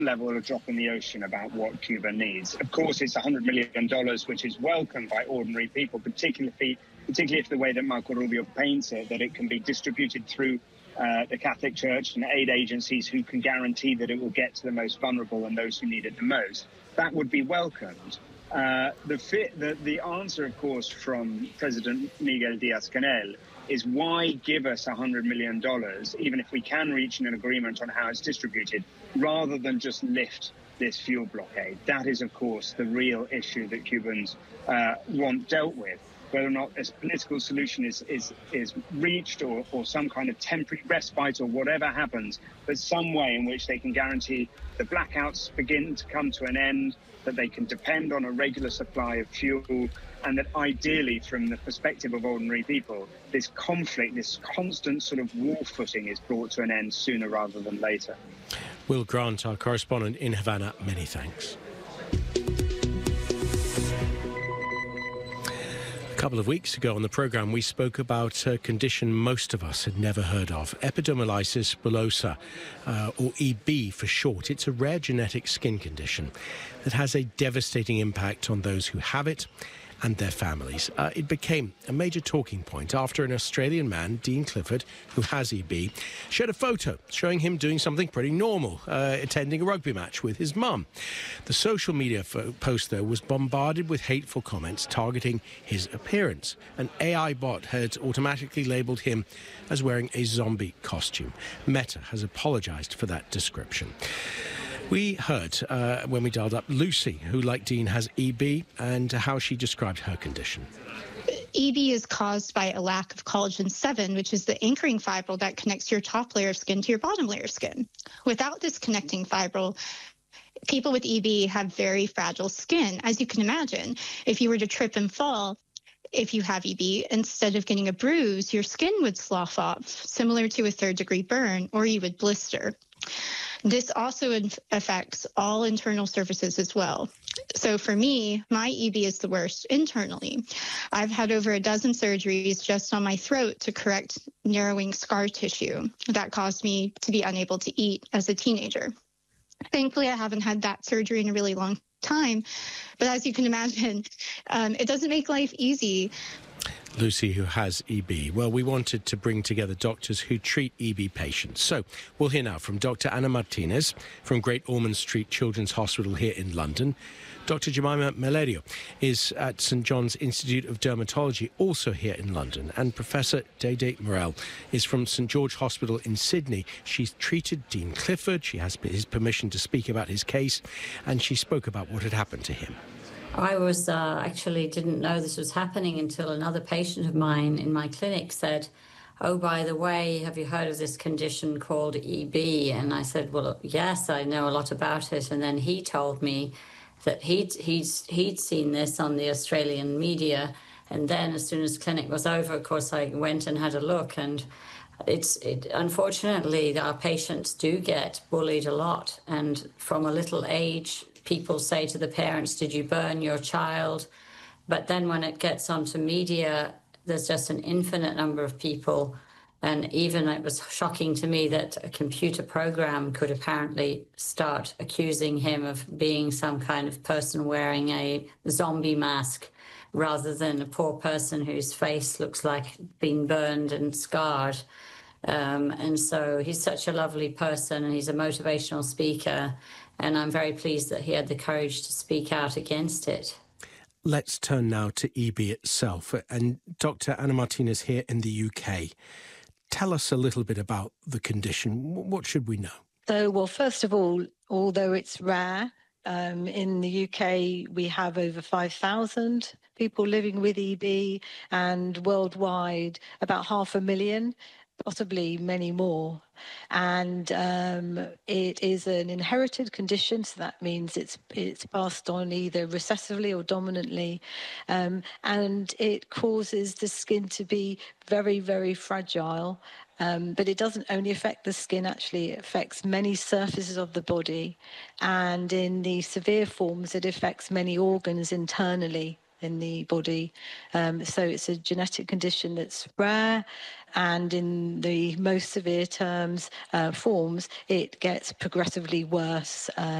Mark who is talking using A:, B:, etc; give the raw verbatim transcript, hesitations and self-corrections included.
A: level a drop in the ocean about what Cuba needs. Of course, it's one hundred million dollars, which is welcomed by ordinary people, particularly, particularly if the way that Marco Rubio paints it, that it can be distributed through uh, the Catholic Church and aid agencies who can guarantee that it will get to the most vulnerable and those who need it the most. That would be welcomed. Uh, the, fit, the, the answer, of course, from President Miguel Diaz-Canel is why give us one hundred million dollars, even if we can reach an agreement on how it's distributed, rather than just lift this fuel blockade. That is, of course, the real issue that Cubans uh, want dealt with. Whether or not this political solution is, is, is reached or, or some kind of temporary respite or whatever happens, but some way in which they can guarantee the blackouts begin to come to an end, that they can depend on a regular supply of fuel, and that ideally, from the perspective of ordinary people, this conflict, this constant sort of war footing is brought to an end sooner rather than later.
B: Will Grant, our correspondent in Havana, many thanks. A couple of weeks ago on the programme, we spoke about a condition most of us had never heard of, epidermolysis bullosa, uh, or E B for short. It's a rare genetic skin condition that has a devastating impact on those who have it and their families. Uh, it became a major talking point after an Australian man, Dean Clifford, who has E B, shared a photo showing him doing something pretty normal, uh, attending a rugby match with his mum. The social media fo- post, though, was bombarded with hateful comments targeting his appearance. An A I bot had automatically labelled him as wearing a zombie costume. Meta has apologised for that description. We heard, uh, when we dialed up, Lucy, who, like Dean, has E B, and how she described her condition.
C: E B is caused by a lack of collagen seven, which is the anchoring fibril that connects your top layer of skin to your bottom layer of skin. Without this connecting fibril, people with E B have very fragile skin. As you can imagine, if you were to trip and fall, if you have E B, instead of getting a bruise, your skin would slough off, similar to a third-degree burn, or you would blister. This also inf- affects all internal surfaces as well. So for me, my E B is the worst internally. I've had over a dozen surgeries just on my throat to correct narrowing scar tissue that caused me to be unable to eat as a teenager. Thankfully, I haven't had that surgery in a really long time. But as you can imagine, um, it doesn't make life easy.
B: Lucy, who has E B. Well, we wanted to bring together doctors who treat E B patients. So we'll hear now from Doctor Ana Martinez from Great Ormond Street Children's Hospital here in London. Doctor Jemima Mellerio is at St John's Institute of Dermatology, also here in London. And Professor Dede Morel is from St George Hospital in Sydney. She's treated Dean Clifford. She has his permission to speak about his case, and she spoke about what had happened to him.
D: I was uh, actually didn't know this was happening until another patient of mine in my clinic said, "Oh, by the way, have you heard of this condition called E B?" And I said, "Well, yes, I know a lot about it." And then he told me that he'd, he'd, he'd seen this on the Australian media. And then as soon as clinic was over, of course, I went and had a look. And it's it, unfortunately, our patients do get bullied a lot. And from a little age, people say to the parents, "Did you burn your child?" But then when it gets onto media, there's just an infinite number of people. And even it was shocking to me that a computer program could apparently start accusing him of being some kind of person wearing a zombie mask rather than a poor person whose face looks like been burned and scarred. Um, and so he's such a lovely person, and he's a motivational speaker. And I'm very pleased that he had the courage to speak out against it.
B: Let's turn now to E B itself. And Doctor Ana Martinez here in the U K. Tell us a little bit about the condition. What should we know?
E: So, well, first of all, although it's rare, um, in the U K we have over five thousand people living with E B, and worldwide about half a million, possibly many more. And um, it is an inherited condition, so that means it's it's passed on either recessively or dominantly, um, and it causes the skin to be very, very fragile. Um, but it doesn't only affect the skin, actually, it affects many surfaces of the body, and in the severe forms, it affects many organs internally in the body. Um, so it's a genetic condition that's rare, and in the most severe terms, uh, forms, it gets progressively worse. Uh,